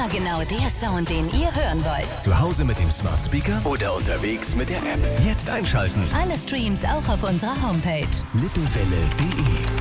Immer genau der Sound, den ihr hören wollt. Zu Hause mit dem Smart Speaker oder unterwegs mit der App. Jetzt einschalten. Alle Streams auch auf unserer Homepage. lippewelle.de